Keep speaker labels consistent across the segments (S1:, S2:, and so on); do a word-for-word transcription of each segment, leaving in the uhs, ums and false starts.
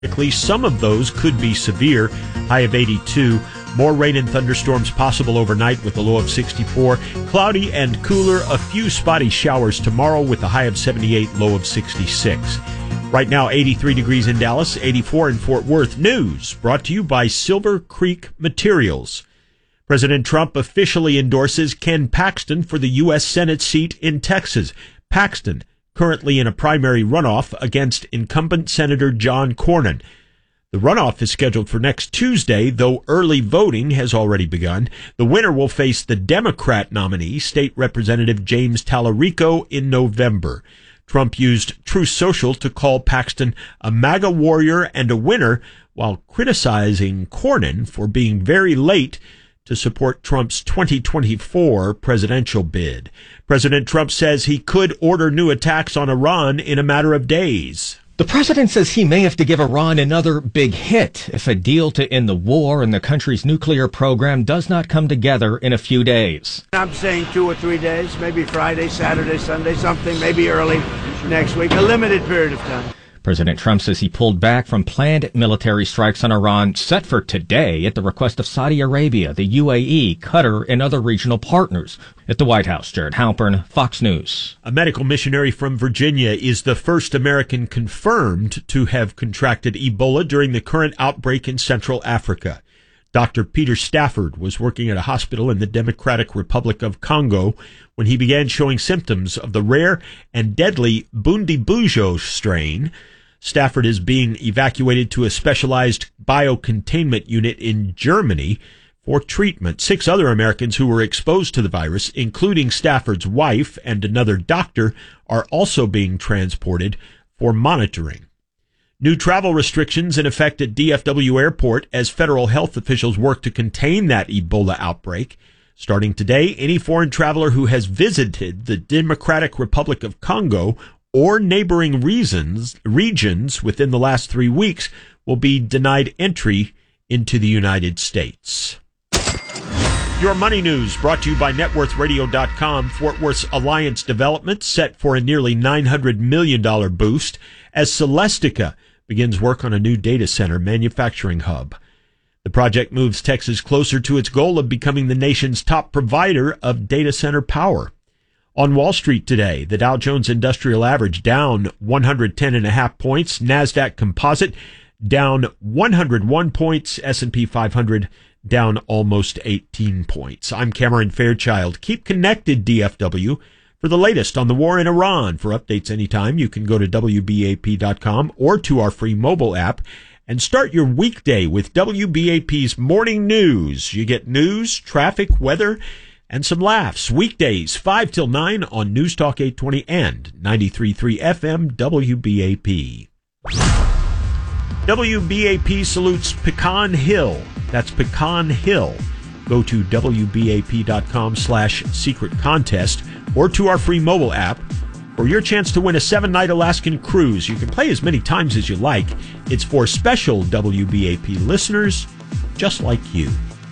S1: Some of those could be severe. High of eighty-two. More rain and thunderstorms possible overnight with a low of sixty-four. Cloudy and cooler. A few spotty showers tomorrow with a high of seventy-eight, low of sixty-six. Right now, eighty-three degrees in Dallas, eighty-four in Fort Worth. News brought to you by Silver Creek Materials. President Trump officially endorses Ken Paxton for the U S Senate seat in Texas. Paxton currently in a primary runoff against incumbent Senator John Cornyn. The runoff is scheduled for next Tuesday, though early voting has already begun. The winner will face the Democrat nominee, State Representative James Tallarico, in November. Trump used Truth Social to call Paxton a MAGA warrior and a winner, while criticizing Cornyn for being very late to support Trump's twenty twenty-four presidential bid. President Trump says he could order new attacks on Iran in a matter of days.
S2: The president says he may have to give Iran another big hit if a deal to end the war and the country's nuclear program does not come together in a few days.
S3: I'm saying two or three days, maybe Friday, Saturday, Sunday, something, maybe early next week, a limited period of time.
S2: President Trump says he pulled back from planned military strikes on Iran set for today at the request of Saudi Arabia, the U A E, Qatar, and other regional partners. At the White House, Jared Halpern, Fox News.
S1: A medical missionary from Virginia is the first American confirmed to have contracted Ebola during the current outbreak in Central Africa. Doctor Peter Stafford was working at a hospital in the Democratic Republic of Congo when he began showing symptoms of the rare and deadly Bundibugyo strain. Stafford is being evacuated to a specialized biocontainment unit in Germany for treatment. Six other Americans who were exposed to the virus, including Stafford's wife and another doctor, are also being transported for monitoring. New travel restrictions in effect at D F W Airport as federal health officials work to contain that Ebola outbreak. Starting today, any foreign traveler who has visited the Democratic Republic of Congo or neighboring regions, regions within the last three weeks will be denied entry into the United States. Your money news brought to you by net worth radio dot com. Fort Worth's Alliance Development set for a nearly nine hundred million dollars boost as Celestica begins work on a new data center manufacturing hub. The project moves Texas closer to its goal of becoming the nation's top provider of data center power. On Wall Street today, the Dow Jones Industrial Average down one hundred ten and a half points, NASDAQ Composite down one hundred one points, S and P five hundred down almost eighteen points. I'm Cameron Fairchild. Keep connected, D F W. For the latest on the war in Iran, for updates anytime, you can go to W B A P dot com or to our free mobile app and start your weekday with W B A P's Morning News. You get news, traffic, weather, and some laughs. Weekdays, five till nine on News Talk eight twenty and ninety-three point three F M W B A P. W B A P salutes Pecan Hill. That's Pecan Hill. Go to W B A P dot com slash secret contest or to our free mobile app for your chance to win a seven-night Alaskan cruise. You can play as many times as you like. It's for special W B A P listeners just like you.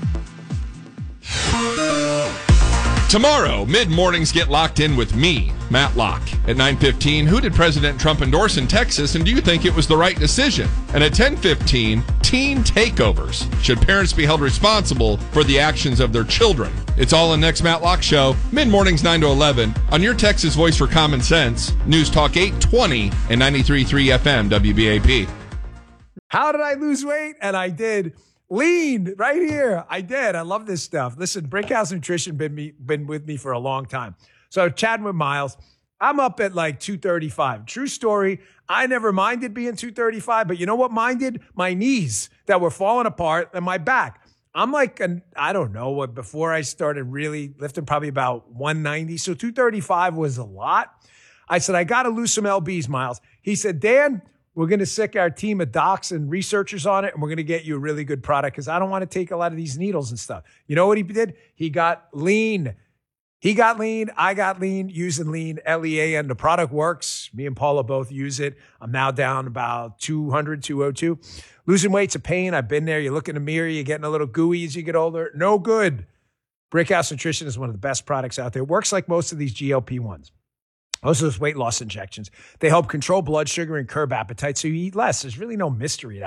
S4: Tomorrow, mid-mornings get locked in with me, Matt Locke. At nine fifteen, who did President Trump endorse in Texas, and do you think it was the right decision? And at ten fifteen, teen takeovers. Should parents be held responsible for the actions of their children? It's all in next Matt Locke Show, mid-mornings nine to eleven, on your Texas voice for common sense, News Talk eight twenty and ninety-three point three F M W B A P.
S5: How did I lose weight? And I did. Lean right here. I did. I love this stuff. Listen, Brinkhouse Nutrition been me been with me for a long time. So chatting with Miles, I'm up at like two thirty-five. True story. I never minded being two thirty-five, but you know what minded? My knees that were falling apart and my back. I'm like, an, I don't know what, before I started really lifting, probably about one ninety. So two thirty-five was a lot. I said, I got to lose some L Bs, Miles. He said, Dan, we're going to sick our team of docs and researchers on it, and we're going to get you a really good product because I don't want to take a lot of these needles and stuff. You know what he did? He got lean. He got lean. I got lean using lean, L E A N. The product works. Me and Paula both use it. I'm now down about two hundred, two oh two. Losing weight's a pain. I've been there. You look in the mirror. You're getting a little gooey as you get older. No good. Brickhouse Nutrition is one of the best products out there. It works like most of these G L P ones. Those are those weight loss injections. They help control blood sugar and curb appetite, so you eat less. There's really no mystery to